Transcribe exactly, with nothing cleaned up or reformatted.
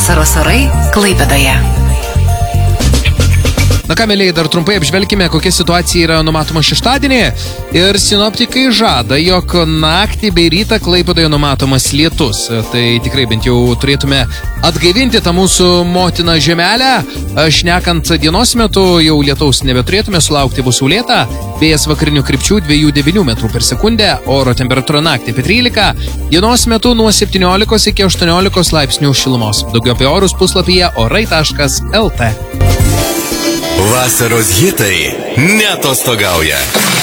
Vasaros orai Klaipėdoje. Na ką, mėlyje, dar trumpai apžvelkime, kokia situacija yra numatoma šeštadienį. Ir sinoptikai žada, jog naktį bei rytą Klaipėdoje numatomas lietus. Tai tikrai bent jau turėtume atgaivinti tą mūsų motiną žemelę. Šnekant dienos metu, jau lietaus nebeturėtume sulaukti, bus saulėta. Vėjas vakarinių krypčių dviejų devynių metrų per sekundę, oro temperatūra naktį apie trylika, dienos metu nuo septyniolikos iki aštuoniolikos laipsnių šilumos. Daugiau apie orus puslapyje orai taškas el tė. Vasaros hitai neatostogauja.